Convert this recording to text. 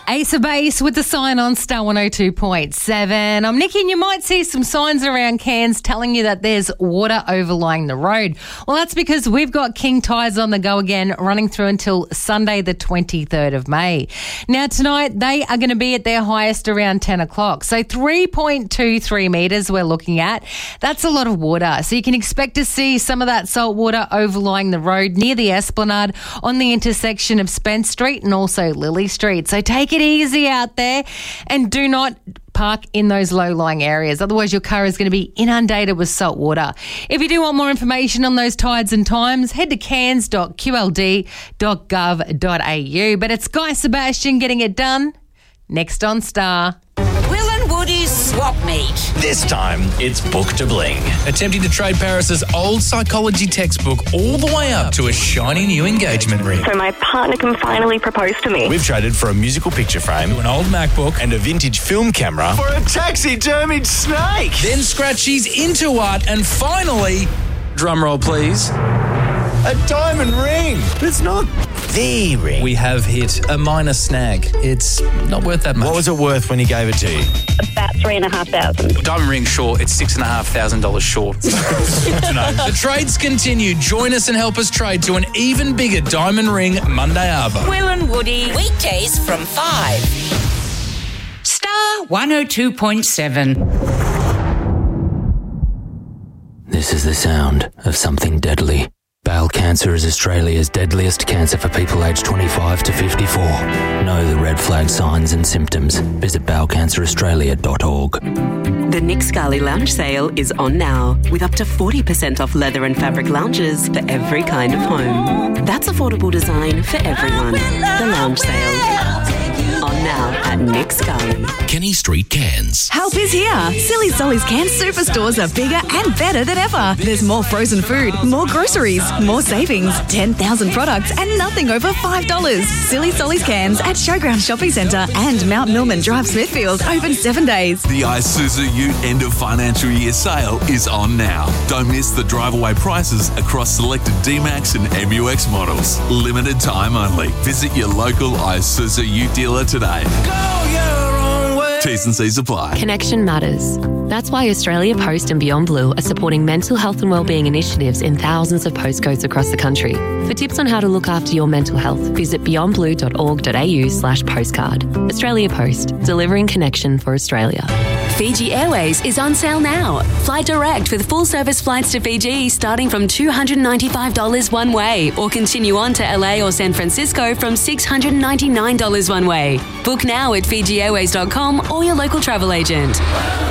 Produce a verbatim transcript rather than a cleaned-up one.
Ace of Base with the sign on Star one oh two point seven. I'm Nikki and you might see some signs around Cairns telling you that there's water overlying the road. Well, that's because we've got King Tides on the go again, running through until Sunday the twenty-third of May. Now tonight they are going to be at their highest around ten o'clock. So three point two three metres we're looking at. That's a lot of water. So you can expect to see some of that salt water overlying the road near the Esplanade on the intersection of Spence Street and also Lily Street. So take it easy out there and do not park in those low-lying areas. Otherwise, your car is going to be inundated with salt water. If you do want more information on those tides and times, head to cairns dot q l d dot gov dot a u. But it's Guy Sebastian getting it done. Next on Star. Will and Woody's Swap Meet. This time, it's Book to Bling. Attempting to trade Paris's old psychology textbook all the way up to a shiny new engagement ring. So my partner can finally propose to me. We've traded for a musical picture frame, To an old MacBook. and a vintage film camera for a taxidermied snake. Then Scratchy's into art and finally, drumroll please, A diamond ring. It's not the ring. we have hit a minor snag. It's not worth that much. What was it worth when he gave it to you? About three and a half thousand. Diamond ring short, it's six and a half thousand dollars short. Good to know. The trades continue. Join us and help us trade to an even bigger diamond ring Monday Arvo. Will and Woody. Weekdays from five. Star one oh two point seven. This is the sound of something deadly. Bowel cancer is Australia's deadliest cancer for people aged twenty-five to fifty-four. Know the red flag signs and symptoms. Visit bowel cancer australia dot org. The Nick Scali Lounge Sale is on now, with up to forty percent off leather and fabric lounges for every kind of home. That's affordable design for everyone. The Lounge Sale. On now at Nick Scali. Kenny Street, Cairns. Help is here. Silly Solly's Cairns superstores are bigger and better than ever. There's more frozen food, more groceries, more savings, ten thousand products and nothing over five dollars. Silly Solly's Cairns at Showground Shopping Centre and Mount Millman Drive, Smithfield, open seven days. The Isuzu Ute end of financial year sale is on now. Don't miss the drive-away prices across selected D-Max and M U X models. Limited time only. Visit your local Isuzu Ute dealer today. Go your own way. T's and C's apply. Connection matters. That's why Australia Post and Beyond Blue are supporting mental health and wellbeing initiatives in thousands of postcodes across the country. For tips on how to look after your mental health, visit beyond blue dot org dot a u slash postcard. Australia Post, delivering connection for Australia. Fiji Airways is on sale now. Fly direct with full-service flights to Fiji starting from two hundred ninety-five dollars one way, or continue on to L A or San Francisco from six hundred ninety-nine dollars one way. Book now at fiji airways dot com or your local travel agent.